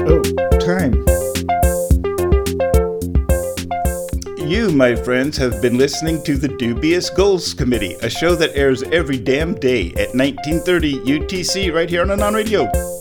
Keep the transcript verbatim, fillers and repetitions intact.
Oh, time. You, my friends, have been listening to the Dubious Goals Committee, a show that airs every damn day at nineteen thirty U T C right here on Anon Radio.